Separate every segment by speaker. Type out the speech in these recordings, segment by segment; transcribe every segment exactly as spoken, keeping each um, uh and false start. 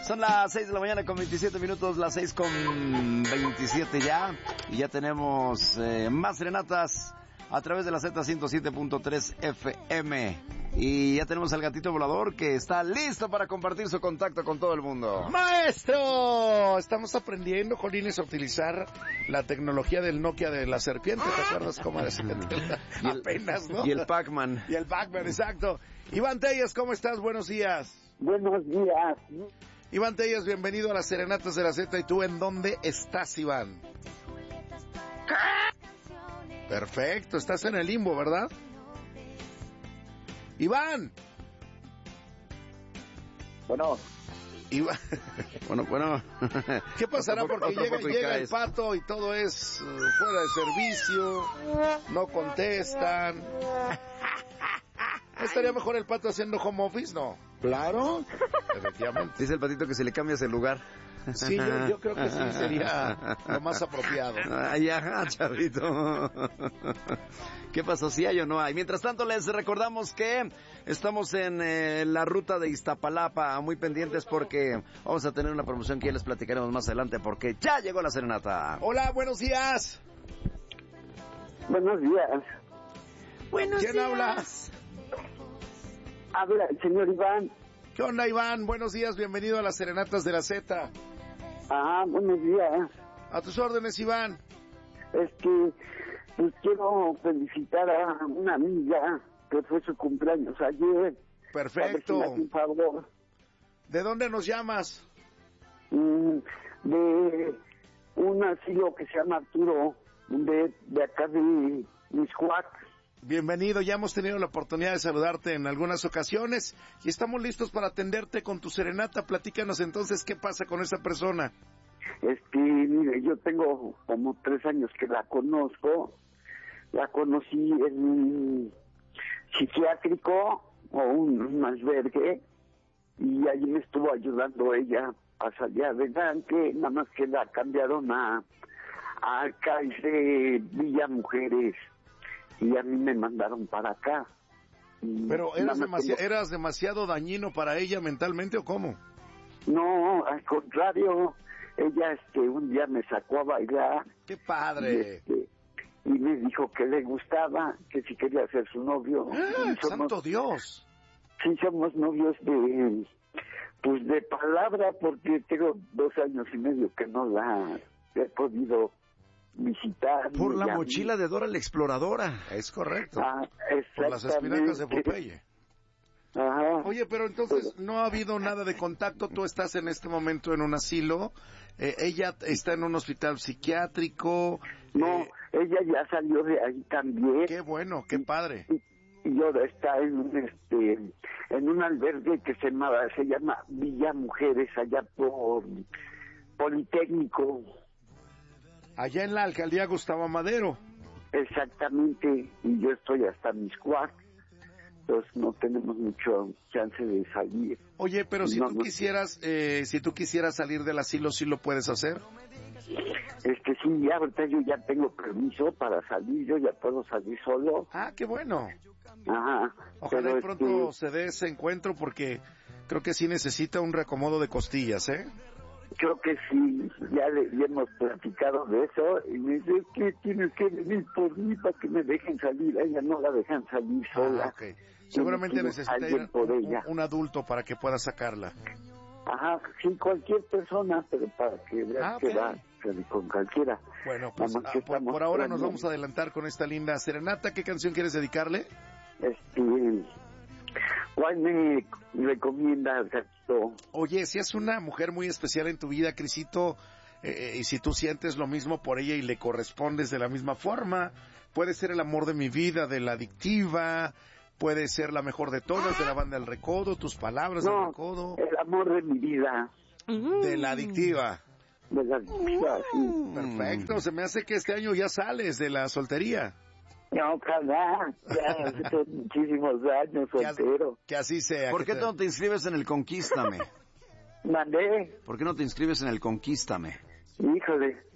Speaker 1: Son las seis de la mañana con veintisiete minutos, las seis con veintisiete ya. Y ya tenemos eh, más serenatas a través de la Z ciento siete punto tres F M. Y ya tenemos al gatito volador que está listo para compartir su contacto con todo el mundo.
Speaker 2: ¡Maestro! Estamos aprendiendo, Jolines, a utilizar la tecnología del Nokia de la serpiente. ¿Te acuerdas cómo era?
Speaker 1: Y el,
Speaker 2: Apenas, ¿no?
Speaker 1: Y el Pac-Man.
Speaker 2: Y el Pac-Man, exacto. Iván Tellas, ¿cómo estás? Buenos días.
Speaker 3: Buenos días.
Speaker 2: Iván Tellas, bienvenido a las Serenatas de la Z. ¿Y tú en dónde estás, Iván? Perfecto, estás en el limbo, ¿verdad? Iván.
Speaker 3: Bueno.
Speaker 2: Iván.
Speaker 1: Bueno, bueno.
Speaker 2: ¿Qué pasará? Porque llega, llega el pato y todo es uh, fuera de servicio, no contestan. ¿No estaría mejor el pato haciendo home office? No.
Speaker 3: Claro.
Speaker 2: Efectivamente.
Speaker 1: Dice el patito que si le cambias el lugar.
Speaker 2: Sí, yo, yo creo que sí sería lo más apropiado.
Speaker 1: Ay, ajá, chavito. ¿Qué pasó? ¿Si hay o no hay? Mientras tanto, les recordamos que estamos en eh, la ruta de Iztapalapa, muy pendientes porque vamos a tener una promoción que ya les platicaremos más adelante porque ya llegó la serenata.
Speaker 2: Hola, buenos días.
Speaker 3: Buenos días.
Speaker 4: Buenos
Speaker 2: ¿Quién
Speaker 4: días.
Speaker 2: habla?
Speaker 3: Habla el señor Iván.
Speaker 2: ¿Qué onda, Iván? Buenos días, bienvenido a las Serenatas de la Z.
Speaker 3: Ah, buenos días.
Speaker 2: A tus órdenes, Iván.
Speaker 3: Este, pues quiero felicitar a una amiga que fue su cumpleaños ayer.
Speaker 2: Perfecto.
Speaker 3: A ver si me hace un favor.
Speaker 2: ¿De dónde nos llamas?
Speaker 3: Mm, de un asilo que se llama Arturo, de, de acá de Miscuac.
Speaker 2: Bienvenido, ya hemos tenido la oportunidad de saludarte en algunas ocasiones y estamos listos para atenderte con tu serenata. Platícanos entonces qué pasa con esa persona.
Speaker 3: Este, mire, yo tengo como tres años que la conozco. La conocí en un psiquiátrico o un, un albergue y allí me estuvo ayudando ella a salir adelante, nada más que la cambiaron a, a acá de Villa Mujeres y a mí me mandaron para acá. Y
Speaker 2: Pero eras, demasi-
Speaker 3: tengo...
Speaker 2: ¿eras demasiado dañino para ella mentalmente o cómo?
Speaker 3: No, al contrario, ella este un día me sacó a bailar.
Speaker 2: ¡Qué
Speaker 3: Y,
Speaker 2: padre!
Speaker 3: este, y me dijo que le gustaba, que si quería ser su novio.
Speaker 2: ¡Ah,
Speaker 3: Y somos,
Speaker 2: ¡santo Dios!
Speaker 3: sí, somos novios de, pues de palabra, porque tengo dos años y medio que no la he podido visitar.
Speaker 1: Por la
Speaker 3: ni a mí.
Speaker 1: mochila de Dora la Exploradora.
Speaker 2: Es correcto.
Speaker 3: Ah,
Speaker 2: Por las espinacas de
Speaker 3: exactamente.
Speaker 2: Popeye.
Speaker 3: Ajá.
Speaker 2: Oye, pero entonces no ha habido nada de contacto. Tú estás en este momento en un asilo. Eh, ella está en un hospital psiquiátrico.
Speaker 3: No,
Speaker 2: eh,
Speaker 3: ella ya salió de ahí también.
Speaker 2: qué bueno, qué padre.
Speaker 3: Y, y ahora está en un este en un albergue que se llama se llama Villa Mujeres allá por Politécnico.
Speaker 2: Allá en la alcaldía Gustavo Madero.
Speaker 3: Exactamente, y yo estoy hasta Miscuac, entonces no tenemos mucho chance de salir.
Speaker 2: Oye, pero si
Speaker 3: No,
Speaker 2: tú
Speaker 3: no.
Speaker 2: quisieras, eh, si tú quisieras salir del asilo, ¿sí lo puedes hacer?
Speaker 3: Este sí, ya ahorita yo ya tengo permiso para salir, yo ya puedo salir solo.
Speaker 2: Ah, qué bueno.
Speaker 3: Ajá.
Speaker 2: Ojalá
Speaker 3: pero
Speaker 2: y pronto
Speaker 3: este,
Speaker 2: se dé ese encuentro porque creo que sí necesita un reacomodo de costillas, ¿eh?
Speaker 3: creo que sí, ya le ya hemos platicado de eso y me dice que tienes que venir por mí para que me dejen salir. A ella no la dejan salir sola.
Speaker 2: Ah, okay. Seguramente
Speaker 3: Tiene
Speaker 2: necesita
Speaker 3: alguien
Speaker 2: ir
Speaker 3: por
Speaker 2: un,
Speaker 3: ella.
Speaker 2: un adulto para que pueda sacarla.
Speaker 3: Ajá, sí, cualquier persona, pero para que veas
Speaker 2: Ah,
Speaker 3: que
Speaker 2: ok.
Speaker 3: va salir con cualquiera.
Speaker 2: Bueno, pues
Speaker 3: Nada más
Speaker 2: ah,
Speaker 3: que
Speaker 2: por,
Speaker 3: estamos
Speaker 2: por ahora nos
Speaker 3: planeando.
Speaker 2: vamos a adelantar con esta linda serenata. ¿Qué canción quieres dedicarle?
Speaker 3: Este, ¿cuál me recomiendas, Gatito?
Speaker 2: Oye, si es una mujer muy especial en tu vida, Crisito, eh, y si tú sientes lo mismo por ella y le correspondes de la misma forma, puede ser el amor de mi vida, de la adictiva, puede ser la mejor de todas, de la banda del Recodo, tus palabras del
Speaker 3: No,
Speaker 2: Recodo,
Speaker 3: el amor de mi vida,
Speaker 2: de la adictiva.
Speaker 3: de la vida, sí.
Speaker 2: Perfecto, se me hace que este año ya sales de la soltería.
Speaker 3: No, ojalá, ya hace muchísimos años
Speaker 2: Que, as-
Speaker 3: soltero.
Speaker 2: que así sea.
Speaker 1: ¿Por
Speaker 2: que
Speaker 1: qué
Speaker 2: te-
Speaker 1: tú no te inscribes en el Conquístame?
Speaker 3: Mandé,
Speaker 1: ¿Por qué no te inscribes en el Conquístame?
Speaker 3: híjole,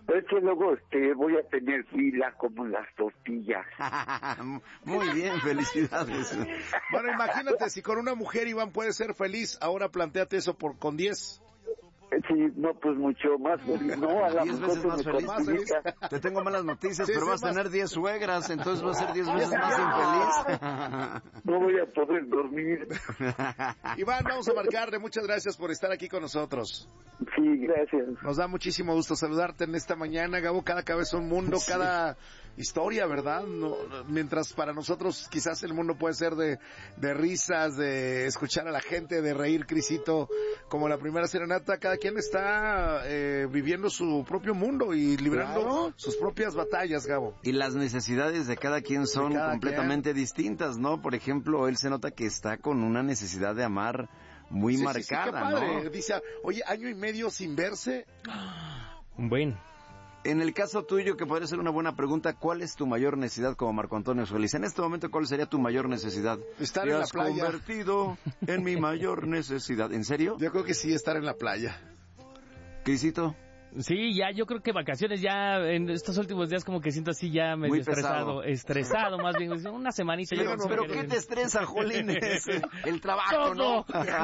Speaker 3: Es que luego este, voy a tener fila como las tortillas.
Speaker 1: Muy bien, felicidades.
Speaker 2: Bueno, imagínate, si con una mujer, Iván, puede ser feliz, ahora planteate eso por con diez.
Speaker 3: Sí, no, pues mucho más feliz. No, a la
Speaker 1: diez veces más feliz.
Speaker 3: Más feliz.
Speaker 1: Te tengo malas noticias,
Speaker 2: Sí,
Speaker 1: pero
Speaker 2: sí,
Speaker 1: vas a
Speaker 2: más...
Speaker 1: tener diez suegras, entonces vas a ser diez veces más infeliz.
Speaker 3: No voy a poder dormir.
Speaker 2: Iván, vamos a marcarle. Muchas gracias por estar aquí con nosotros.
Speaker 3: Sí, gracias.
Speaker 2: Nos da muchísimo gusto saludarte en esta mañana, Gabo. Cada cabeza un mundo,
Speaker 1: Sí.
Speaker 2: cada historia, ¿verdad? No, mientras para nosotros quizás el mundo puede ser de, de risas, de escuchar a la gente, de reír, Crisito, como la primera serenata, cada quien está eh, viviendo su propio mundo y librando
Speaker 1: Claro.
Speaker 2: sus propias batallas, Gabo.
Speaker 1: Y las necesidades de cada quien son
Speaker 2: cada
Speaker 1: completamente distintas, ¿no? Por ejemplo, él se nota que está con una necesidad de amar muy
Speaker 2: Sí, sí,
Speaker 1: marcada,
Speaker 2: sí, qué padre.
Speaker 1: ¿no?
Speaker 2: Dice, oye, año y medio sin verse.
Speaker 4: Un buen.
Speaker 1: En el caso tuyo, que podría ser una buena pregunta, ¿cuál es tu mayor necesidad como Marco Antonio Solís? En este momento, ¿cuál sería tu mayor necesidad?
Speaker 2: Estar
Speaker 1: Te
Speaker 2: en la
Speaker 1: has
Speaker 2: playa.
Speaker 1: convertido en mi mayor necesidad. ¿En serio?
Speaker 2: Yo creo que sí, estar en la playa.
Speaker 1: Crisito,
Speaker 4: Sí, ya yo creo que vacaciones ya en estos últimos días como que siento así ya medio
Speaker 1: Muy pesado.
Speaker 4: estresado, estresado más bien, una semanita.
Speaker 1: pero,
Speaker 4: yo creo
Speaker 1: pero
Speaker 4: que-
Speaker 1: ¿qué te estresa, Jolines? El trabajo, ¿no?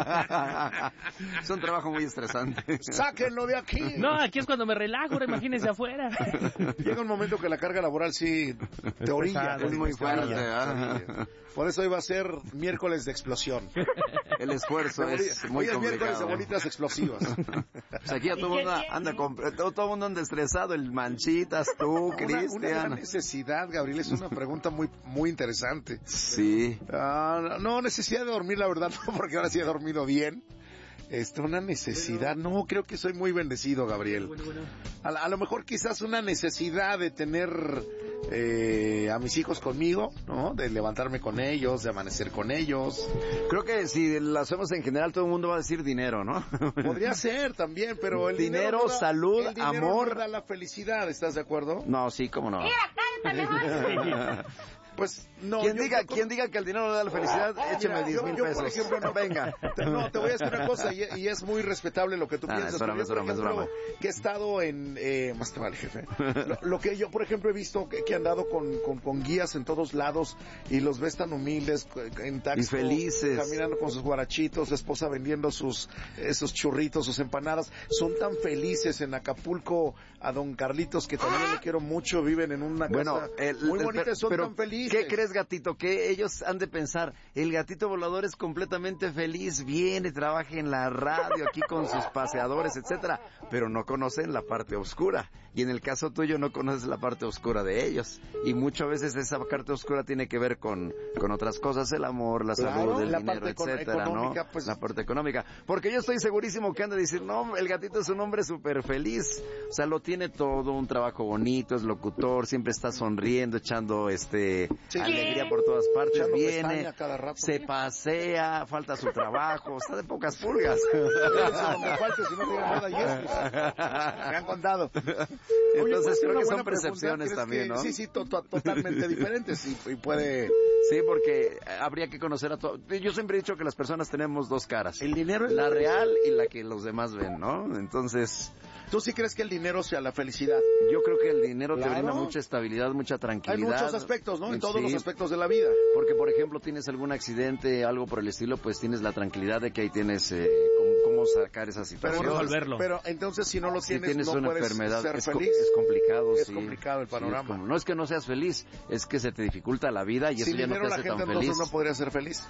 Speaker 1: Es un trabajo muy estresante.
Speaker 2: ¡Sáquenlo de aquí!
Speaker 4: No, aquí es cuando me relajo, ahora imagínense afuera.
Speaker 2: Llega un momento que la carga laboral sí te orilla.
Speaker 4: pesado,
Speaker 1: es muy
Speaker 2: te
Speaker 1: fuerte,
Speaker 2: orilla,
Speaker 1: ¿ah?
Speaker 2: te orilla. Por eso hoy va a ser miércoles de explosión.
Speaker 1: El esfuerzo
Speaker 2: De boli-
Speaker 1: es muy
Speaker 2: hoy es miércoles de
Speaker 1: complicado.
Speaker 2: bolitas explosivas.
Speaker 1: Pues aquí a todo el mundo anda, con- todo, todo mundo anda estresado, el Manchitas, tú,
Speaker 2: Una, una gran
Speaker 1: Cristian.
Speaker 2: necesidad, Gabriel, es una pregunta muy muy interesante.
Speaker 1: Sí.
Speaker 2: Ah, no, necesidad de dormir, la verdad, no, porque ahora sí he dormido bien. Este, una necesidad, no, creo que soy muy bendecido, Gabriel. A, a lo mejor quizás una necesidad de tener eh, a mis hijos conmigo, ¿no? De levantarme con ellos, de amanecer con ellos.
Speaker 1: Creo que si lo hacemos en general, todo el mundo va a decir dinero, ¿no?
Speaker 2: Podría ser también, pero el dinero,
Speaker 1: Dinero,
Speaker 2: no da-
Speaker 1: salud,
Speaker 2: el dinero
Speaker 1: amor.
Speaker 2: no da la felicidad, ¿estás de acuerdo?
Speaker 1: No, sí, cómo no.
Speaker 2: Pues no.
Speaker 1: Quien
Speaker 2: yo-
Speaker 1: diga,
Speaker 2: yo-
Speaker 1: quien diga que el dinero no da la felicidad, écheme
Speaker 2: Mira,
Speaker 1: diez
Speaker 2: yo-
Speaker 1: mil
Speaker 2: yo,
Speaker 1: pesos.
Speaker 2: por ejemplo, no,
Speaker 1: Venga.
Speaker 2: Te- no, te voy a decir una cosa, y, y es muy respetable lo que tú
Speaker 1: Ah,
Speaker 2: piensas.
Speaker 1: es broma,
Speaker 2: pero yo,
Speaker 1: es broma,
Speaker 2: por
Speaker 1: es
Speaker 2: ejemplo,
Speaker 1: broma.
Speaker 2: que he estado en... Eh, más te vale, jefe. Lo, lo que yo, por ejemplo, he visto que, que he andado con, con, con guías en todos lados y los ves tan humildes, en taxi.
Speaker 1: Y felices.
Speaker 2: Caminando con sus guarachitos, su esposa vendiendo sus esos churritos, sus empanadas. Son tan felices en Acapulco, a don Carlitos, que también le quiero mucho, viven en una
Speaker 1: Bueno,
Speaker 2: casa
Speaker 1: el-
Speaker 2: muy
Speaker 1: el-
Speaker 2: bonita, son
Speaker 1: pero
Speaker 2: tan felices.
Speaker 1: ¿qué crees, gatito? Que ellos han de pensar, el gatito volador es completamente feliz, viene, trabaja en la radio, aquí con sus paseadores, etcétera, pero no conocen la parte oscura. Y en el caso tuyo no conoces la parte oscura de ellos. Y muchas veces esa parte oscura tiene que ver con, con otras cosas, el amor, la
Speaker 2: Claro,
Speaker 1: salud, el
Speaker 2: la
Speaker 1: dinero,
Speaker 2: parte econ-
Speaker 1: etcétera,
Speaker 2: económica,
Speaker 1: ¿no?
Speaker 2: pues-
Speaker 1: La parte económica. Porque yo estoy segurísimo que han de decir, no, el gatito es un hombre súper feliz. O sea, lo tiene todo, un trabajo bonito, es locutor, siempre está sonriendo, echando este
Speaker 2: Sí.
Speaker 1: alegría por todas partes,
Speaker 2: Echando
Speaker 1: viene,
Speaker 2: pestaña cada rato.
Speaker 1: se pasea, falta su trabajo, está de pocas pulgas.
Speaker 2: Eso, me falta, si no tiene nada y es. Me han contado. Oye,
Speaker 1: Entonces
Speaker 2: pues,
Speaker 1: creo
Speaker 2: una
Speaker 1: que
Speaker 2: buena
Speaker 1: son percepciones
Speaker 2: pregunta,
Speaker 1: también,
Speaker 2: ¿crees
Speaker 1: ¿no?
Speaker 2: que- Sí, sí, to- to- totalmente diferentes y, y puede...
Speaker 1: Sí, porque habría que conocer a todos. Yo siempre he dicho que las personas tenemos dos caras.
Speaker 2: El dinero es
Speaker 1: La real y la que los demás ven, ¿no? Entonces,
Speaker 2: ¿Tú sí crees que el dinero sea la felicidad?
Speaker 1: yo creo que el dinero
Speaker 2: Claro.
Speaker 1: te brinda mucha estabilidad, mucha
Speaker 2: Hay
Speaker 1: tranquilidad.
Speaker 2: muchos aspectos, ¿no? En todos
Speaker 1: Sí,
Speaker 2: los aspectos de la vida.
Speaker 1: Porque, por ejemplo, tienes algún accidente, algo por el estilo, pues tienes la tranquilidad de que ahí tienes eh, cómo, cómo sacar esa
Speaker 2: Pero,
Speaker 1: situación.
Speaker 4: ¿Cómo resolverlo?
Speaker 2: pero entonces si no lo
Speaker 1: Si
Speaker 2: tienes,
Speaker 1: tienes
Speaker 2: no
Speaker 1: una
Speaker 2: puedes
Speaker 1: enfermedad,
Speaker 2: ser
Speaker 1: es, co-
Speaker 2: feliz.
Speaker 1: es complicado.
Speaker 2: Es
Speaker 1: sí.
Speaker 2: complicado el
Speaker 1: Sí, es
Speaker 2: panorama.
Speaker 1: como- no es que no seas feliz, es que se te dificulta la vida y eso
Speaker 2: Sin
Speaker 1: ya no
Speaker 2: dinero
Speaker 1: te
Speaker 2: la
Speaker 1: hace
Speaker 2: gente
Speaker 1: tan
Speaker 2: entonces
Speaker 1: feliz.
Speaker 2: no podría ser feliz.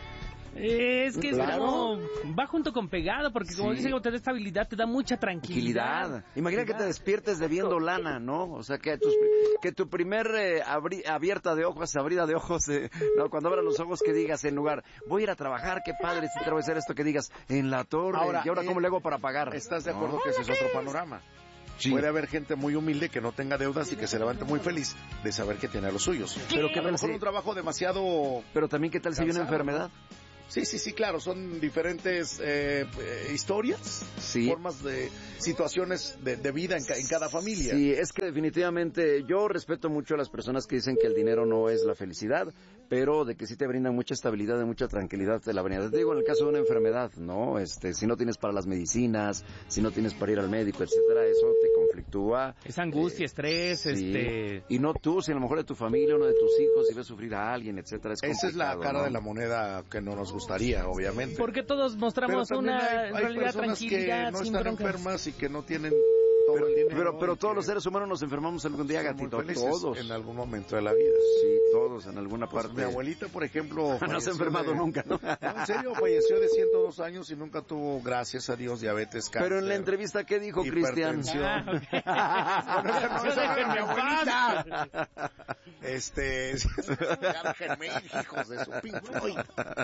Speaker 4: Es que es
Speaker 2: Claro.
Speaker 4: como va junto con pegado, porque como
Speaker 1: Sí.
Speaker 4: dice, como te da estabilidad, te da mucha tranquilidad.
Speaker 1: Tranquilidad. Imagina que te despiertes debiendo lana, ¿no? O sea, que, tus, que tu primer eh, abri- abierta de ojos, abrida de ojos, eh, no, cuando abras los ojos que digas en lugar, voy a ir a trabajar, qué padre, si te voy a hacer esto, que digas, en la torre,
Speaker 2: Ahora,
Speaker 1: ¿y ahora
Speaker 2: eh,
Speaker 1: cómo le hago para pagar?
Speaker 2: ¿Estás de
Speaker 1: ¿No?
Speaker 2: acuerdo que ese es otro panorama?
Speaker 1: Sí.
Speaker 2: Puede haber gente muy humilde que no tenga deudas y que se levante muy feliz de saber que tiene a los suyos.
Speaker 1: Pero qué
Speaker 2: A lo
Speaker 1: tal
Speaker 2: mejor
Speaker 1: si,
Speaker 2: un trabajo demasiado...
Speaker 1: pero también qué tal si hay una
Speaker 2: cansado,
Speaker 1: enfermedad.
Speaker 2: Sí, sí, sí, claro, son diferentes eh, eh, historias,
Speaker 1: Sí.
Speaker 2: formas de situaciones de, de vida en, ca- en cada familia.
Speaker 1: Sí, es que definitivamente yo respeto mucho a las personas que dicen que el dinero no es la felicidad, pero de que sí te brindan mucha estabilidad y mucha tranquilidad te la brinda. Te digo, en el caso de una enfermedad, ¿no? Este, si no tienes para las medicinas, si no tienes para ir al médico, etcétera, eso te conflictúa.
Speaker 4: Es angustia,
Speaker 1: eh,
Speaker 4: estrés,
Speaker 1: sí.
Speaker 4: este...
Speaker 1: Y no tú, si a lo mejor de tu familia, uno de tus hijos, si ves sufrir a alguien, etcétera, es
Speaker 2: Esa es la cara
Speaker 1: ¿no?
Speaker 2: de la moneda que no nos gustaría, obviamente.
Speaker 4: Porque todos mostramos
Speaker 2: Pero también
Speaker 4: una
Speaker 2: hay, hay
Speaker 4: realidad
Speaker 2: personas
Speaker 4: tranquilidad,
Speaker 2: que no
Speaker 4: sin
Speaker 2: están
Speaker 4: broncas.
Speaker 2: enfermas y que no tienen todo
Speaker 1: Pero,
Speaker 2: el dinero.
Speaker 1: pero, pero
Speaker 2: y
Speaker 1: todos
Speaker 2: que
Speaker 1: los seres humanos nos enfermamos algún día,
Speaker 2: son muy
Speaker 1: gatito.
Speaker 2: felices
Speaker 1: Todos.
Speaker 2: en algún momento de la vida.
Speaker 1: Sí, todos, en alguna
Speaker 2: Pues
Speaker 1: parte.
Speaker 2: mi abuelita, por ejemplo,
Speaker 1: No se ha
Speaker 2: falleció
Speaker 1: enfermado
Speaker 2: de-
Speaker 1: nunca, ¿no?
Speaker 2: No, en serio, falleció de ciento dos años y nunca tuvo, gracias a Dios, diabetes, cáncer.
Speaker 1: Pero en la entrevista, ¿qué dijo Cristian?
Speaker 2: hipertensión.
Speaker 4: Ah,
Speaker 2: Bueno, esa no,
Speaker 4: ok.
Speaker 2: esa no era mi
Speaker 4: Déjenme en
Speaker 2: abuelita. Este, déjenme, hijos de su Pink Floyd.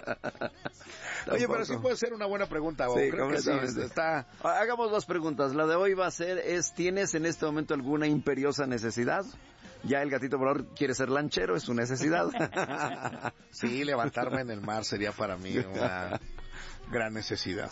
Speaker 2: Oye, pero sí puede ser una buena pregunta, Gabo.
Speaker 1: Sí,
Speaker 2: Creo que sí,
Speaker 1: completamente.
Speaker 2: está...
Speaker 1: Hagamos dos preguntas. La de hoy va a ser, es, ¿tienes en este momento alguna imperiosa necesidad? Ya el gatito volador quiere ser lanchero, es su necesidad.
Speaker 2: Sí, levantarme en el mar sería para mí una gran necesidad.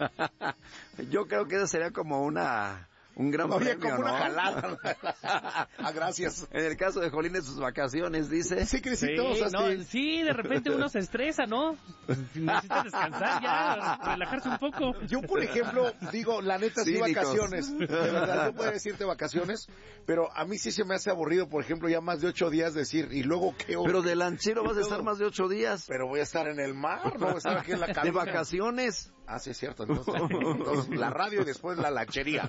Speaker 1: Yo creo que eso sería como una... Un gran
Speaker 2: Oye,
Speaker 1: premio,
Speaker 2: como una
Speaker 1: ¿no?
Speaker 2: jalada. Ah, gracias.
Speaker 1: En el caso de Jolín, en sus vacaciones, dice.
Speaker 2: Sí,
Speaker 4: Sí,
Speaker 2: Crisito, o sea,
Speaker 4: no,
Speaker 2: sí.
Speaker 4: sí, de repente uno se estresa, ¿no? Necesita descansar ya, relajarse un poco.
Speaker 2: Yo, por ejemplo, digo, la neta, sí,
Speaker 1: Cínicos.
Speaker 2: vacaciones. De verdad, yo podría decirte vacaciones, pero a mí sí se me hace aburrido, por ejemplo, ya más de ocho días decir, ¿y luego qué?
Speaker 1: Pero de lanchero vas a estar más de ocho días.
Speaker 2: Pero voy a estar en el mar, no voy a estar aquí en la
Speaker 1: De
Speaker 2: cabina.
Speaker 1: vacaciones.
Speaker 2: Ah, sí, es cierto. Entonces, entonces, la radio y después la lanchería.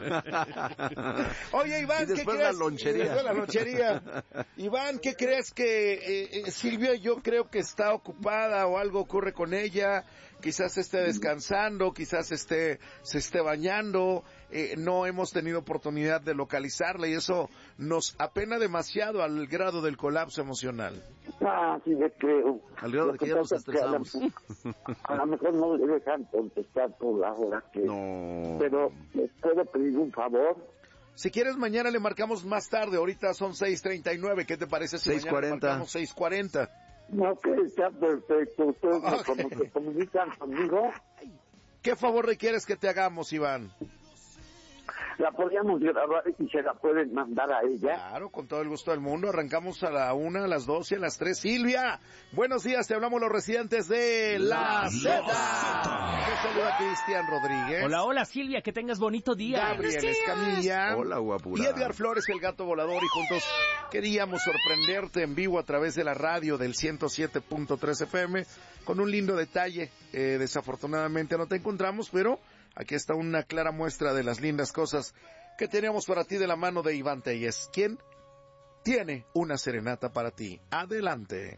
Speaker 2: Oye, Iván,
Speaker 1: Y después
Speaker 2: ¿qué
Speaker 1: la
Speaker 2: crees?
Speaker 1: lonchería.
Speaker 2: Y después la lonchería. Iván, ¿qué crees que eh, eh, Silvia yo creo que está ocupada o algo ocurre con ella? Quizás esté descansando, quizás esté se esté bañando. Eh, no hemos tenido oportunidad de localizarla y eso nos apena demasiado al grado del colapso emocional.
Speaker 3: Ah, sí, me creo.
Speaker 1: Al grado
Speaker 3: Lo
Speaker 1: de que ya nos
Speaker 3: pasa es que a lo-
Speaker 1: estresamos.
Speaker 3: A lo mejor no le dejan contestar por la hora que...
Speaker 1: No.
Speaker 3: Pero, ¿les puedo pedir un favor?
Speaker 2: Si quieres, mañana le marcamos más tarde. Ahorita son seis treinta y nueve. ¿Qué te parece si
Speaker 1: seis
Speaker 2: mañana le
Speaker 1: cuarenta.
Speaker 2: marcamos seis cuarenta?
Speaker 3: No, que está perfecto. Ustedes me
Speaker 2: Ok.
Speaker 3: como se comunican conmigo.
Speaker 2: ¿Qué favor requieres que te hagamos, Iván?
Speaker 3: La podríamos grabar y se la pueden mandar a ella.
Speaker 2: Claro, con todo el gusto del mundo. Arrancamos a la una, a las dos y a las tres. Silvia, buenos días. Te hablamos los residentes de La Z. Te saluda Cristian Rodríguez.
Speaker 4: Hola, hola Silvia, que tengas bonito día.
Speaker 2: Gabriel Escamilla.
Speaker 1: Hola, guapura.
Speaker 2: Y Edgar Flores, el gato volador. Y juntos queríamos sorprenderte en vivo a través de la radio del ciento siete punto tres F M con un lindo detalle. Eh, desafortunadamente no te encontramos, pero aquí está una clara muestra de las lindas cosas que tenemos para ti de la mano de Iván Telles, quien tiene una serenata para ti. Adelante.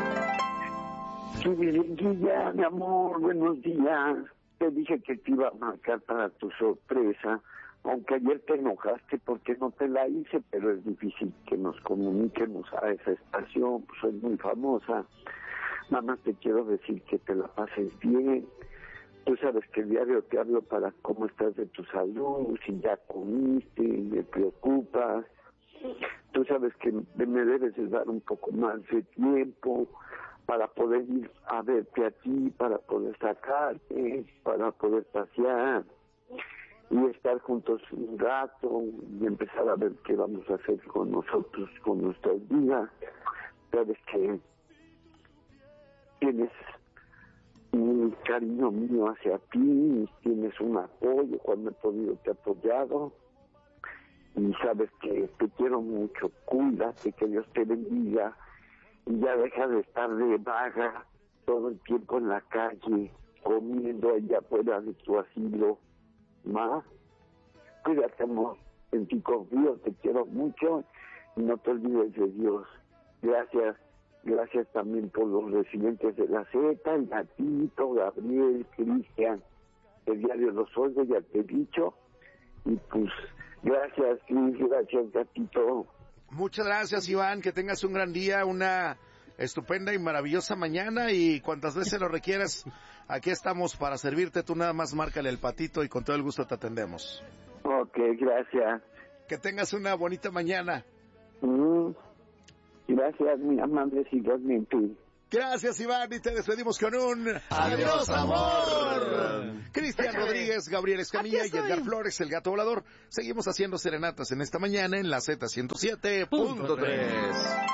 Speaker 3: Guilla, mi amor, buenos días. Te dije que te iba a marcar para tu sorpresa, aunque ayer te enojaste porque no te la hice, pero es difícil que nos comuniquemos a esa estación, pues soy muy famosa. Nada más te quiero decir que te la pases bien. Tú sabes que el diario te hablo para cómo estás de tu salud, si ya comiste, me preocupas. Tú sabes que me debes de dar un poco más de tiempo para poder ir a verte a ti, para poder sacarte, para poder pasear y estar juntos un rato y empezar a ver qué vamos a hacer con nosotros, con nuestras vidas. Sabes que tienes un cariño mío hacia ti, tienes un apoyo, cuando he podido te he apoyado y sabes que te quiero mucho. Cuídate, que Dios te bendiga y ya deja de estar de vaga todo el tiempo en la calle, comiendo allá afuera de tu asilo. Más, cuídate, amor, en ti confío, te quiero mucho y no te olvides de Dios. Gracias. Gracias también por los residentes de la Z, el gatito, Gabriel, Cristian, el diario Los Oigo, ya te he dicho. Y pues, gracias, Cris, gracias, gatito.
Speaker 2: Muchas gracias, Iván. Que tengas un gran día, una estupenda y maravillosa mañana. Y cuantas veces lo requieras, aquí estamos para servirte. Tú nada más márcale el patito y con todo el gusto te atendemos.
Speaker 3: Ok, gracias.
Speaker 2: Que tengas una bonita mañana.
Speaker 3: Mm. Gracias, mi amable, igualmente.
Speaker 2: Gracias, Iván, y te despedimos con un adiós, amor. Cristian Rodríguez, Gabriel Escamilla y Edgar Flores, el gato volador. Seguimos haciendo serenatas en esta mañana en la Z ciento siete punto tres.